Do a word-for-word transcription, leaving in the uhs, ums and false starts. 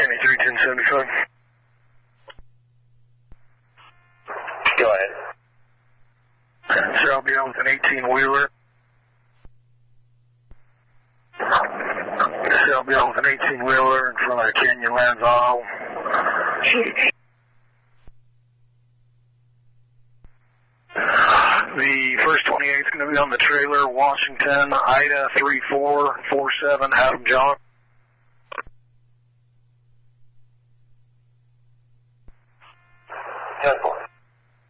Miami three ten seventy-five. Go ahead. Sir, I'll be on with an eighteen-wheeler. Sir, I'll be on with an eighteen-wheeler in front of Canyonlands Auto. The first twenty-eight is going to be on the trailer, Washington, Ida three four four seven, Adam John. ten four.